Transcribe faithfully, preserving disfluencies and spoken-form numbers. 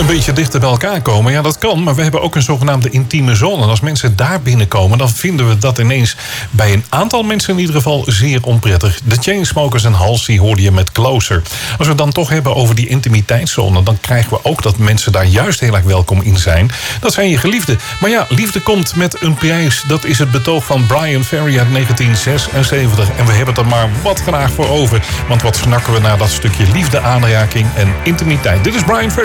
beetje dichter bij elkaar komen. Ja, dat kan, maar we hebben ook een zogenaamde intieme zone. En als mensen daar binnenkomen, dan vinden we dat ineens bij een aantal mensen in ieder geval zeer onprettig. De Chainsmokers en Halsey hoorde je met Closer. Als we het dan toch hebben over die intimiteitszone, dan krijgen we ook dat mensen daar juist heel erg welkom in zijn. Dat zijn je geliefden. Maar ja, liefde komt met een prijs. Dat is het betoog van Bryan Ferry uit negentien zesenzeventig. En we hebben het er maar wat graag voor over. Want wat snakken we naar dat stukje liefde, aanraking en intimiteit. Dit is Bryan Ferry.